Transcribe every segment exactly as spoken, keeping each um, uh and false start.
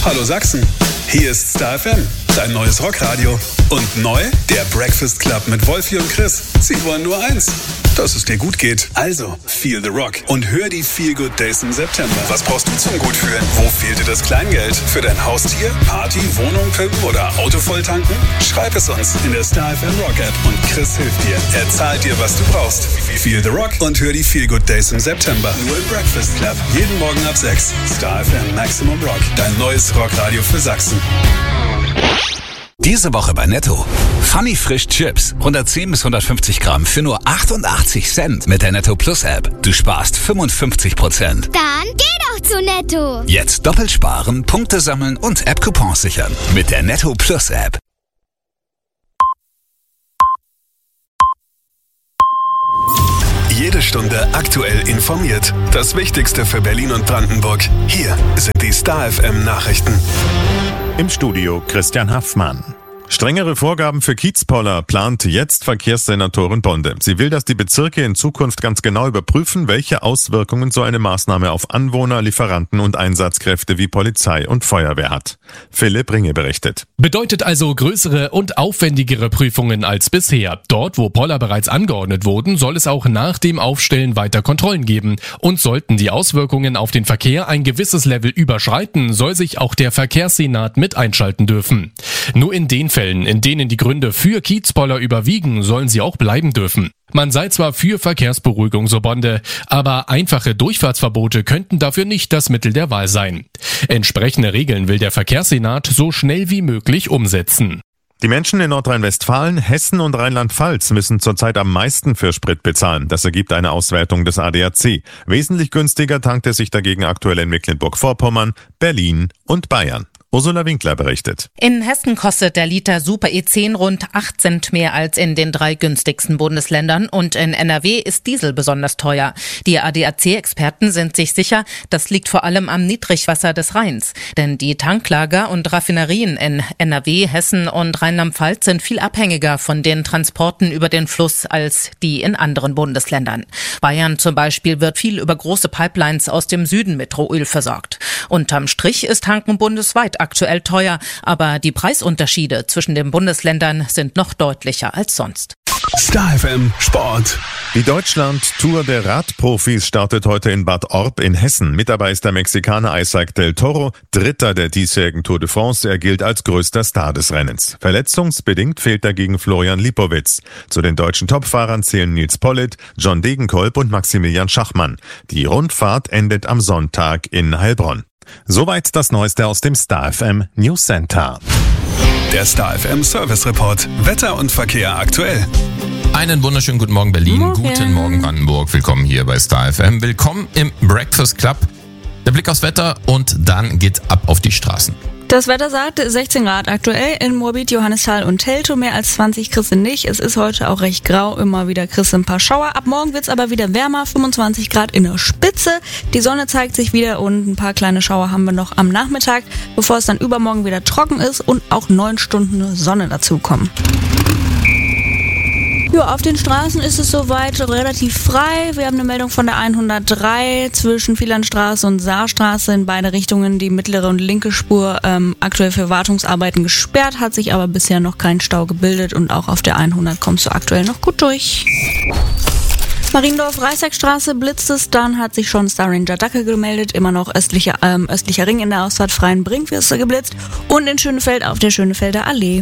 Hallo Sachsen, hier ist Star F M, dein neues Rockradio. Und neu, der Breakfast Club mit Wolfi und Chris. Sie wollen nur eins, dass es dir gut geht. Also, feel the rock und hör die Feel Good Days im September. Was brauchst du zum Gutfühlen? Wo fehlt dir das Kleingeld? Für dein Haustier, Party, Wohnung, Pimpen oder Auto volltanken? Schreib es uns in der Star F M Rock App und Chris hilft dir. Er zahlt dir, was du brauchst. Feel the rock und hör die Feel Good Days im September. Nur im Breakfast Club. Jeden Morgen ab sechs. Star F M Maximum Rock. Dein neues Rockradio für Sachsen. Diese Woche bei Netto. Funny Frisch Chips. hundertzehn bis hundertfünfzig Gramm für nur achtundachtzig Cent mit der Netto Plus App. Du sparst fünfundfünfzig Prozent. Dann geh doch zu Netto. Jetzt doppelt sparen, Punkte sammeln und App-Coupons sichern. Mit der Netto Plus App. Jede Stunde aktuell informiert. Das Wichtigste für Berlin und Brandenburg. Hier sind die Star F M Nachrichten. Im Studio Christian Haffmann. Strengere Vorgaben für Kiezpoller plant jetzt Verkehrssenatorin Bonde. Sie will, dass die Bezirke in Zukunft ganz genau überprüfen, welche Auswirkungen so eine Maßnahme auf Anwohner, Lieferanten und Einsatzkräfte wie Polizei und Feuerwehr hat. Philipp Ringe berichtet. Bedeutet also größere und aufwendigere Prüfungen als bisher. Dort, wo Poller bereits angeordnet wurden, soll es auch nach dem Aufstellen weiter Kontrollen geben. Und sollten die Auswirkungen auf den Verkehr ein gewisses Level überschreiten, soll sich auch der Verkehrssenat mit einschalten dürfen. Nur in den Fällen, in denen die Gründe für Kiezpoller überwiegen, sollen sie auch bleiben dürfen. Man sei zwar für Verkehrsberuhigung, so Bonde, aber einfache Durchfahrtsverbote könnten dafür nicht das Mittel der Wahl sein. Entsprechende Regeln will der Verkehrssenat so schnell wie möglich umsetzen. Die Menschen in Nordrhein-Westfalen, Hessen und Rheinland-Pfalz müssen zurzeit am meisten für Sprit bezahlen. Das ergibt eine Auswertung des A D A C. Wesentlich günstiger tankt es sich dagegen aktuell in Mecklenburg-Vorpommern, Berlin und Bayern. Ursula Winkler berichtet. In Hessen kostet der Liter Super E zehn rund acht Cent mehr als in den drei günstigsten Bundesländern und in N R W ist Diesel besonders teuer. Die A D A C-Experten sind sich sicher, das liegt vor allem am Niedrigwasser des Rheins. Denn die Tanklager und Raffinerien in N R W, Hessen und Rheinland-Pfalz sind viel abhängiger von den Transporten über den Fluss als die in anderen Bundesländern. Bayern zum Beispiel wird viel über große Pipelines aus dem Süden mit Rohöl versorgt. Unterm Strich ist Tanken bundesweit aktuell teuer, aber die Preisunterschiede zwischen den Bundesländern sind noch deutlicher als sonst. Star F M Sport. Die Deutschland-Tour der Radprofis startet heute in Bad Orb in Hessen. Mit dabei ist der Mexikaner Isaac del Toro, Dritter der diesjährigen Tour de France. Er gilt als größter Star des Rennens. Verletzungsbedingt fehlt dagegen Florian Lipowitz. Zu den deutschen Topfahrern zählen Nils Politt, John Degenkolb und Maximilian Schachmann. Die Rundfahrt endet am Sonntag in Heilbronn. Soweit das Neueste aus dem Star F M News Center. Der Star F M Service Report. Wetter und Verkehr aktuell. Einen wunderschönen guten Morgen Berlin, Morgen. Guten Morgen Brandenburg, willkommen hier bei Star F M, willkommen im Breakfast Club. Der Blick aufs Wetter und dann geht's ab auf die Straßen. Das Wetter sagt sechzehn Grad aktuell in Moabit, Johannisthal und Teltow, mehr als zwanzig kriegst du nicht. Es ist heute auch recht grau, immer wieder kriegst du ein paar Schauer. Ab morgen wird's aber wieder wärmer, fünfundzwanzig Grad in der Spitze. Die Sonne zeigt sich wieder und ein paar kleine Schauer haben wir noch am Nachmittag, bevor es dann übermorgen wieder trocken ist und auch neun Stunden Sonne dazukommen. Ja, auf den Straßen ist es soweit relativ frei. Wir haben eine Meldung von der hundertdrei zwischen Vierlandstraße und Saarstraße in beide Richtungen. Die mittlere und linke Spur ähm, aktuell für Wartungsarbeiten gesperrt, hat sich aber bisher noch kein Stau gebildet und auch auf der hundert kommst du aktuell noch gut durch. Mariendorf-Reißeckstraße blitzt es, dann hat sich schon Star Ranger Dacke gemeldet, immer noch östlicher, ähm, östlicher Ring in der Ausfahrt Freienbrink wirst du geblitzt und in Schönefeldt auf der Schönefelder Allee.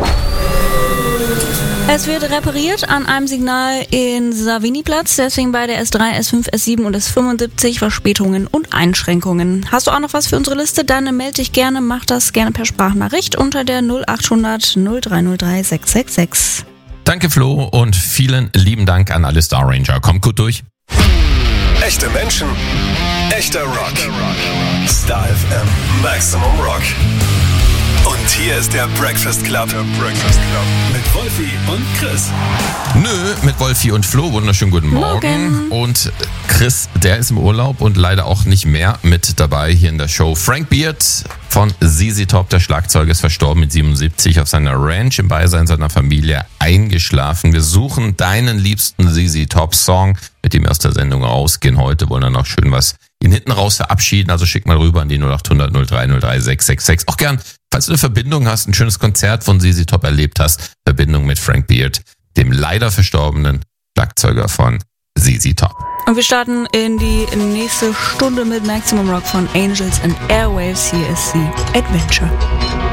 Es wird repariert an einem Signal in Savini-Platz, deswegen bei der S drei, S fünf, S sieben und S fünfundsiebzig Verspätungen und Einschränkungen. Hast du auch noch was für unsere Liste? Dann melde dich gerne, mach das gerne per Sprachnachricht unter der null achthundert null drei null drei sechs sechs sechs. Danke Flo und vielen lieben Dank an alle Star Ranger. Kommt gut durch. Echte Menschen, echter Rock. Star F M Maximum Rock. Und hier ist der Breakfast Club. Der Breakfast Club. Mit Wolfi und Chris. Nö, mit Wolfi und Flo. Wunderschönen guten Morgen. Morgen. Und Chris, der ist im Urlaub und leider auch nicht mehr mit dabei hier in der Show. Frank Beard von Z Z Top, der Schlagzeuger, ist verstorben mit siebenundsiebzig auf seiner Ranch im Beisein seiner Familie eingeschlafen. Wir suchen deinen liebsten Z Z Top Song, mit dem wir aus der Sendung rausgehen. Heute wollen wir noch schön was ihn hinten raus verabschieden. Also schick mal rüber an die null acht hundert null drei null drei sechs sechs sechs. Auch gern, falls du eine Verbindung hast, ein schönes Konzert von Z Z Top erlebt hast, Verbindung mit Frank Beard, dem leider verstorbenen Schlagzeuger von Z Z Top. Und wir starten in die nächste Stunde mit Maximum Rock von Angels and Airwaves. Hier ist sie Adventure.